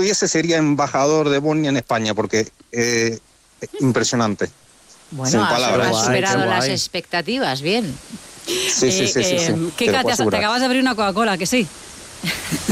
pudiese sería embajador de Bonnie en España, porque impresionante. Bueno, Sin has palabras. superado Qué las guay. expectativas, bien. Sí. Kika, Te lo puedo te asegurar. acabas de abrir una Coca-Cola, que sí.